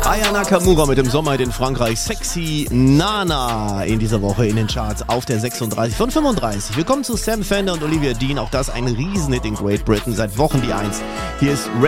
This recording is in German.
Aya Nakamura mit dem Sommerhit in Frankreich. Sexy Nana in dieser Woche in den Charts auf der 36 von 35. Willkommen zu Sam Fender und Olivia Dean. Auch das ein Riesenhit in Great Britain. Seit Wochen die 1. Hier ist